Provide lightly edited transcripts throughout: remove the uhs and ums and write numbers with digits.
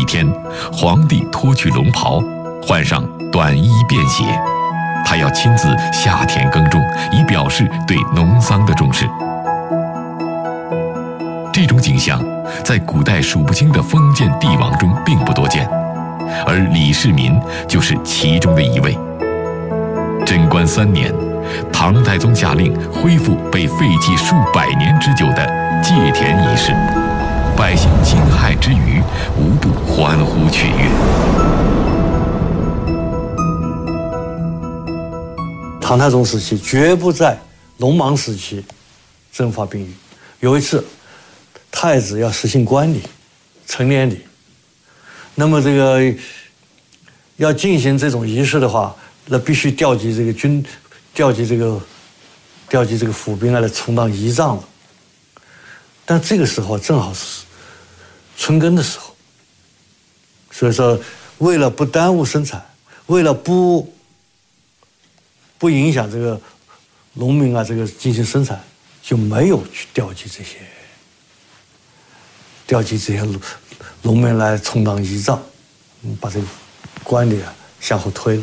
天，皇帝脱去龙袍，换上短衣便鞋，他要亲自下田耕种，以表示对农桑的重视。这种景象在古代数不清的封建帝王中并不多见，而李世民就是其中的一位。贞观3年，唐太宗下令恢复被废弃数百年之久的借田仪式，百姓惊骇之余，无不欢呼雀跃。 唐太宗时期绝不在农忙时期征发兵役。有一次，太子要实行冠礼、成年礼，那么这个要进行这种仪式的话，那必须调集这个府兵来充当仪仗了。但这个时候正好是春耕的时候，所以说为了不耽误生产，为了不影响这个农民啊这个进行生产，就没有去调集这些农民来充当仪仗，把这个官吏啊向后推了。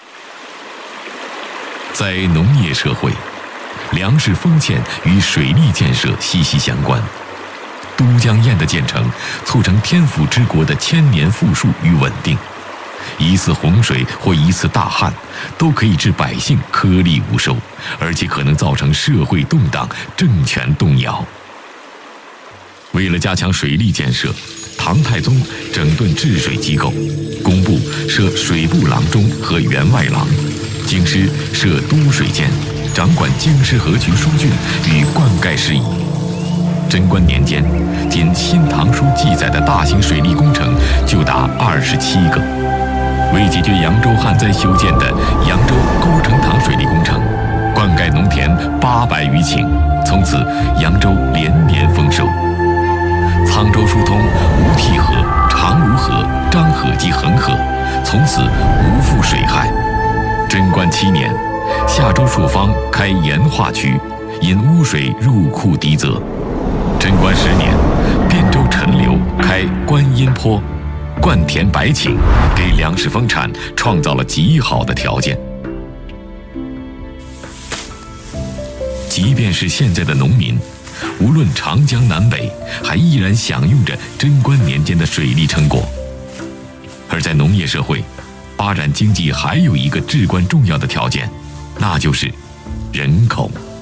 在农业社会，粮食丰沛与水利建设息息相关。都江堰的建成，促成天府之国的千年富庶与稳定。一次洪水或一次大旱，都可以致百姓颗粒无收，而且可能造成社会动荡、政权动摇。为了加强水利建设，唐太宗整顿治水机构，工部设水部郎中和员外郎，京师设都水监，掌管京师河渠疏浚与灌溉事宜。贞观年间，仅《新唐书》记载的大型水利工程就达27个。为解决扬州旱灾修建的扬州沟城塘水利工程，灌溉农田800余顷，从此扬州连年丰收。沧州疏通吴棣河、长芦河、漳河及恒河，从此无复水害。贞观7年，夏州朔方开盐化渠，引污水入库滴泽。贞观10年，汴州陈留开观音坡，灌田100顷，给粮食丰产创造了极好的条件。即便是现在的农民，无论长江南北，还依然享用着贞观年间的水利成果。而在农业社会，发展经济还有一个至关重要的条件，那就是人口。